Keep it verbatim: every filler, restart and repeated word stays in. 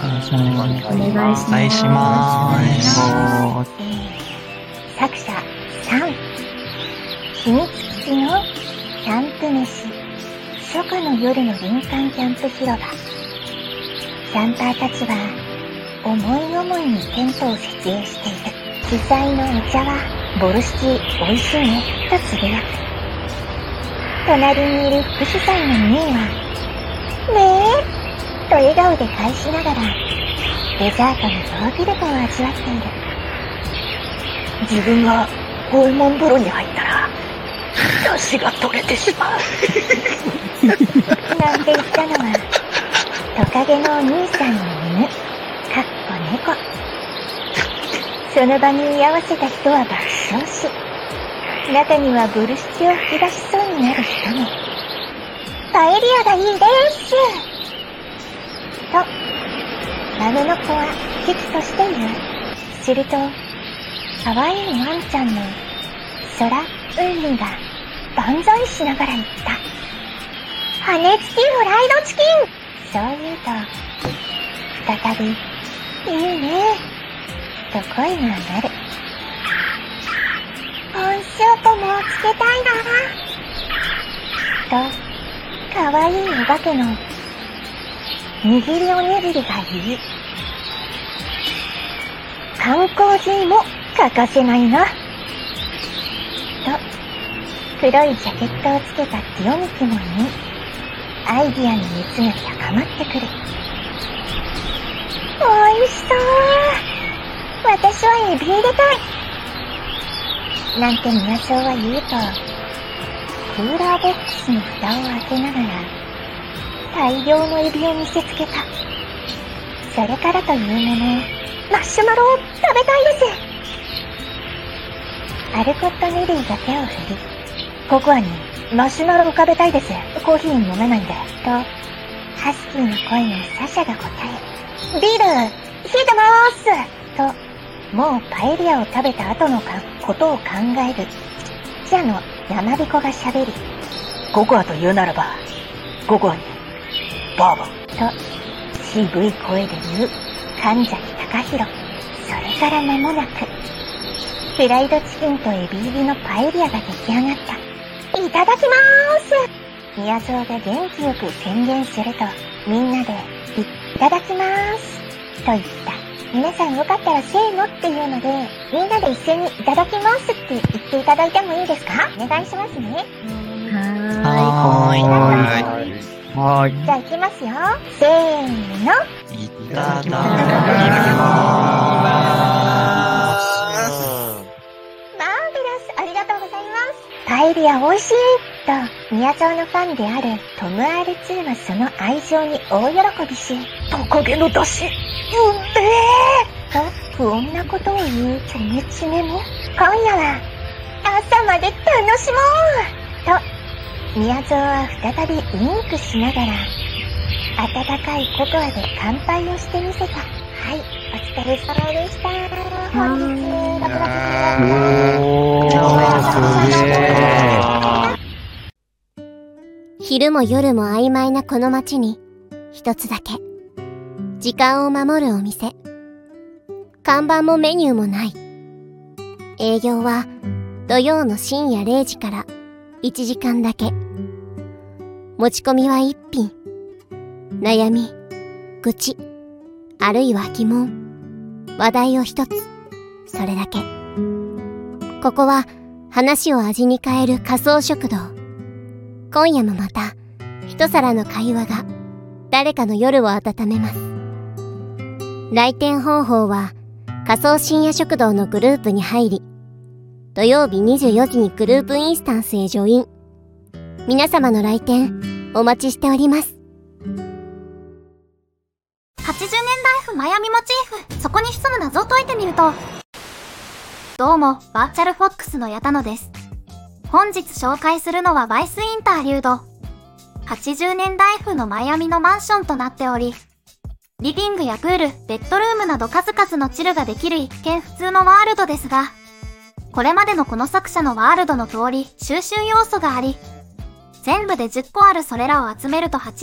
お願いします。お願いします。 作者さん、秘密基地のキャンプ飯。初夏の夜の林間キャンプ広場。キャンパーたちは思い思いにテントを設営している。主催のお茶はボルシチ美味しいねとつぶやく。隣にいる副主催のミーはねえと笑顔で返しながらデザートのヨーグルトを味わっている。 自分がホルモン風呂に入ったら出汁が取れてしまうなんて言ったのはトカゲのお兄さんの犬、かっこ猫。その場に居合わせた人は爆笑し、中にはボルシチを吹き出しそうになる人も。パエリアがいいですと豆の子は危機として言う。すると可愛いワンちゃんのソラ・ウンリが万歳しながら言った。羽付きフライドチキン。そう言うと再びいいねと声が上がる。コンショートもつけたいなと可愛いお化けの握りおにぎりが言い、缶コーヒーも欠かせないなと黒いジャケットをつけたティオミキも言い、アイディアの熱が高まってくる。おいしそう。私はエビ入れたいなんて宮荘は言うと、クーラーボックスの蓋を開けながら大量のエビを見せつけた。それからというもの、マシュマロを食べたいです。アルコット・ネリーが手を振り、ココアにマシュマロを食べたいです。コーヒー飲めないんで。と、ハスキーの声のサシャが答え、ビール、冷えてまーすと、もうパエリアを食べた後のかことを考える。記者の山彦が喋り、 ココアと言うならば、ココアに、バーボン。 と、渋い声で言う、神崎隆弘。それから間もなく、フライドチキンとエビ入りのパエリアが出来上がった。いただきまーす。宮蔵が元気よく宣言すると、みんなで、いただきまーす。と言った。皆さんよかったらせーのっていうので、みんなで一斉にいただきますって言っていただいてもいいですか？お願いしますね。 はーい。はーい。はーい。 じゃあ行きますよ。せーの。 いただきまーす。 マーベラス、ありがとうございます。パエリア美味しいと、宮蔵のファンであるトム アールツー はその愛情に大喜びし、 トカゲの出汁、うんめーと不穏なことを言うチョメチメも、今夜は朝まで楽しもうと、宮蔵は再びウインクしながら、温かいココアで乾杯をしてみせた。はい、お疲れ様でした。本日、ろくがつじゅうよっか。 昼も夜も曖昧なこの街に、一つだけ、時間を守るお店。看板もメニューもない。営業は土曜の深夜れいじからいちじかんだけ。持ち込みは一品。悩み、愚痴、あるいは疑問、話題を一つ。それだけ。ここは話を味に変える仮想食堂。今夜もまた一皿の会話が誰かの夜を温めます。来店方法は仮想深夜食堂のグループに入り、土曜日にじゅうよじにグループインスタンスへジョイン。皆様の来店お待ちしております。 はちじゅうねんだいふマヤミモチーフ、そこに潜む謎を解いてみると。どうも、バーチャルフォックスの矢田野です。本日紹介するのはバイスインターリュード。はちじゅうねんだい風のマイアミのマンションとなっており、リビングやプール、ベッドルームなど数々のチルができる一見普通のワールドですが、これまでのこの作者のワールドの通り収集要素があり、全部でじゅっこあるそれらを集めるとはち